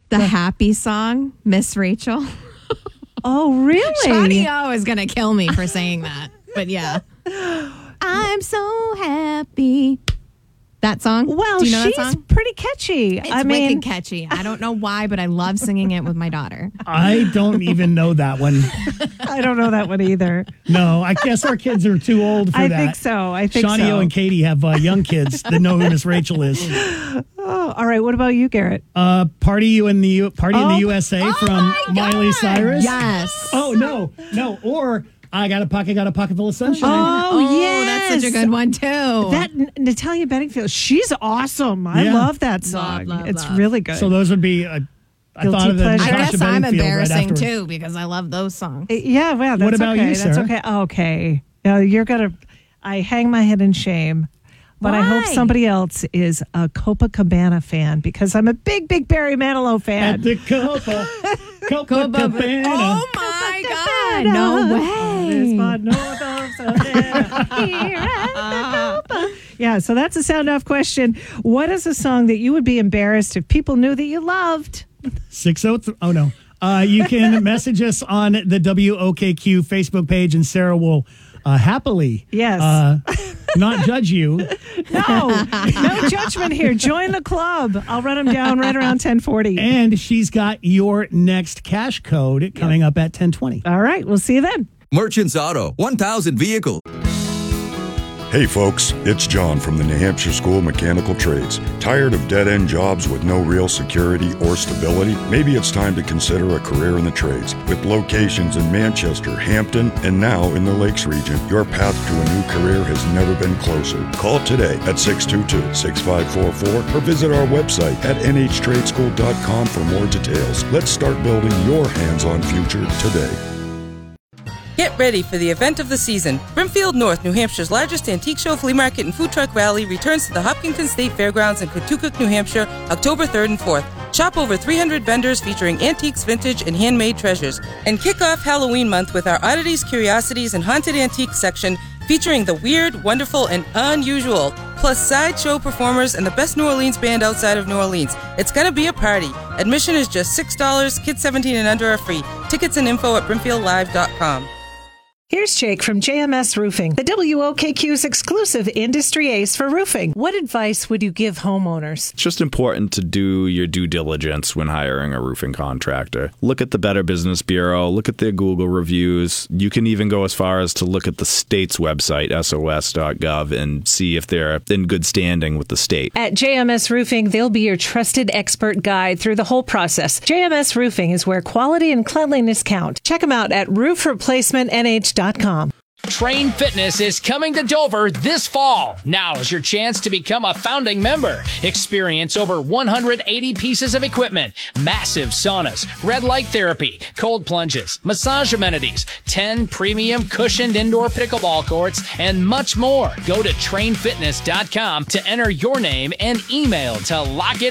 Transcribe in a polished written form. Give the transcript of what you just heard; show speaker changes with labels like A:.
A: The happy song, Miss Rachel.
B: Oh, really?
A: Johnny O is going to kill me for saying that. But yeah. I'm so happy. That song?
B: Well,
A: do you know
B: she's
A: that song?
B: pretty catchy.
A: It's wicked catchy. I don't know why, but I love singing it with my daughter.
C: I don't even know that one.
B: I don't know that one either.
C: No, I guess our kids are too old for that.
B: I think so. I think
C: Shawnee
B: so.
C: O and Katie have young kids that know who Miss Rachel is.
B: Oh, all right. What about you, Garrett?
C: Party in the USA from Miley Cyrus.
A: Yes.
C: Oh, no. Or I got a pocket full of sunshine.
B: Oh, yes.
A: That's such a good one, too.
B: That Natalia Bedingfield, she's awesome. I love that song.
A: Love.
B: It's really good.
C: So those would be, I thought of the
B: pleasure.
A: I
C: Natasha
A: guess I'm
C: Bedingfield right
A: embarrassing,
C: afterward.
A: too, because I love those songs.
B: Yeah, well, that's
C: What about
B: okay.
C: you,
B: That's
C: Sarah?
B: okay. Okay. You're going to, I hang my head in shame. But I hope
A: Why?
B: somebody else is a Copacabana fan because I'm a big Barry Manilow fan.
C: At the Copacabana.
A: Oh, my God. No way.
B: Yeah, so that's a sound off question. What is a song that you would be embarrassed if people knew that you loved?
C: 603. Oh, no. You can message us on the WOKQ Facebook page, and Sarah will happily not judge you.
B: No judgment here. Join the club. I'll run them down right around 10:40.
C: And she's got your next cash code coming up at 10:20.
B: All right, we'll see you then.
D: Merchants Auto, 1,000 vehicles.
E: Hey folks, it's John from the New Hampshire School of Mechanical Trades. Tired of dead-end jobs with no real security or stability? Maybe it's time to consider a career in the trades. With locations in Manchester, Hampton, and now in the Lakes region, your path to a new career has never been closer. Call today at 622-6544 or visit our website at nhtradeschool.com for more details. Let's start building your hands-on future today.
F: Get ready for the event of the season. Brimfield North, New Hampshire's largest antique show, flea market, and food truck rally returns to the Hopkinton State Fairgrounds in Cotucook, New Hampshire, October 3rd and 4th. Shop over 300 vendors featuring antiques, vintage, and handmade treasures. And kick off Halloween month with our Oddities, Curiosities, and Haunted Antiques section featuring the weird, wonderful, and unusual, plus sideshow performers and the best New Orleans band outside of New Orleans. It's gonna be a party. Admission is just $6. Kids 17 and under are free. Tickets and info at brimfieldlive.com.
B: Here's Jake from JMS Roofing, the WOKQ's exclusive industry ace for roofing. What advice would you give homeowners?
G: It's just important to do your due diligence when hiring a roofing contractor. Look at the Better Business Bureau, look at their Google reviews. You can even go as far as to look at the state's website, sos.gov, and see if they're in good standing with the state.
B: At JMS Roofing, they'll be your trusted expert guide through the whole process. JMS Roofing is where quality and cleanliness count. Check them out at roofreplacementnh.com.
H: Train Fitness is coming to Dover this fall. Now is your chance to become a founding member. Experience over 180 pieces of equipment, massive saunas, red light therapy, cold plunges, massage amenities, 10 premium cushioned indoor pickleball courts, and much more. Go to trainfitness.com to enter your name and email to lock it